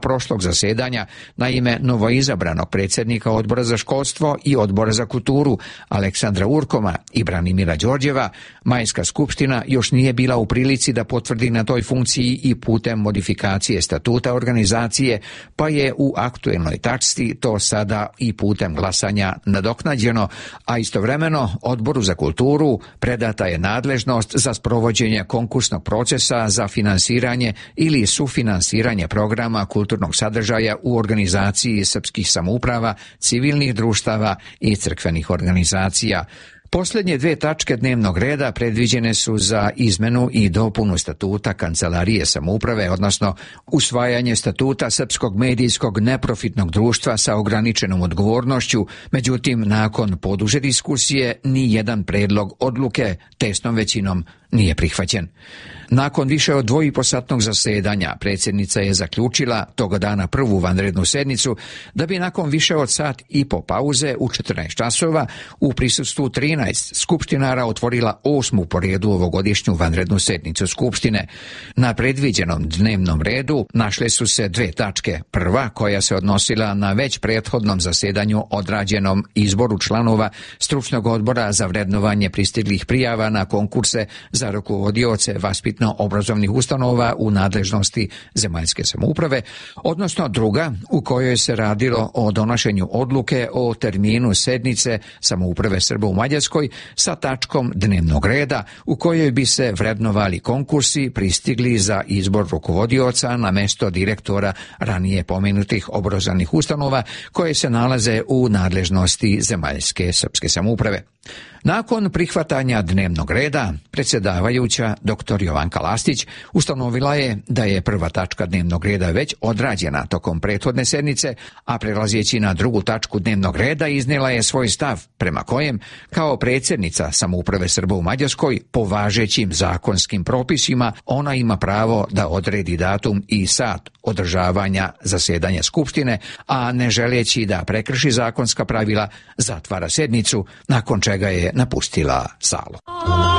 prošlog zasedanja. Naime, novoizabranog predsjednika Odbora za školstvo i Odbora za kulturu Aleksandra Urkoma i Branimira Đorđeva, Majska skupština još nije bila u prilici da potvrdi na toj funkciji i putem modifikacije statuta organizacije, pa je u aktuelnoj tačci to sada i putem glasanja nadoknađeno, a istovremeno Odboru za kulturu predata je nadležnost za sprovođenje konkursnog procesa za finansiranje ili sufinansiranje programa kulturnog sadržaja u organizaciji srpskih samouprava, civilnih društava i crkvenih organizacija. Posljednje 2 tačke dnevnog reda predviđene su za izmenu i dopunu statuta Kancelarije samouprave, odnosno usvajanje statuta Srpskog medijskog neprofitnog društva sa ograničenom odgovornošću. Međutim, nakon poduže diskusije, ni jedan predlog odluke tesnom većinom nije prihvaćen. Nakon više od 2,5-satnog zasedanja predsjednica je zaključila toga dana prvu vanrednu sednicu, da bi nakon više od 1,5 sata pauze u 14 časova u prisustvu 13 skupštinara otvorila 8. po redu ovogodišnju vanrednu sednicu Skupštine. Na predviđenom dnevnom redu našle su se 2 tačke. Prva, koja se odnosila na već prethodnom zasedanju odrađenom izboru članova stručnog odbora za vrednovanje pristiglih prijava na konkurse za rukovodioce vaspitno-obrazovnih ustanova u nadležnosti zemaljske samouprave, odnosno druga u kojoj se radilo o donošenju odluke o terminu sednice samouprave Srba u Mađarskoj sa tačkom dnevnog reda u kojoj bi se vrednovali konkursi pristigli za izbor rukovodioca na mesto direktora ranije pomenutih obrazovnih ustanova koje se nalaze u nadležnosti zemaljske srpske samouprave. Nakon prihvatanja dnevnog reda, predsjedavajuća dr. Jovanka Lastić ustanovila je da je prva tačka dnevnog reda već odrađena tokom prethodne sednice, a prelazeći na drugu tačku dnevnog reda iznijela je svoj stav prema kojem, kao predsjednica samouprave Srba u Mađarskoj, po važećim zakonskim propisima, ona ima pravo da odredi datum i sat održavanja zasedanja Skupštine, a ne želeći da prekrši zakonska pravila, zatvara sednicu, nakon čega je napustila salu.